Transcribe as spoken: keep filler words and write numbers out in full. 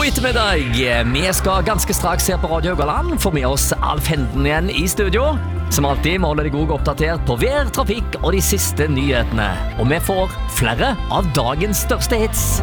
ettermiddag. Vi skal ganske straks her på Radio Haugaland få med oss Alf Henden igjen i studio. Som alltid må holde deg god oppdatert på vær, trafikk og de siste nyhetene. Og vi får flere av dagens største hits.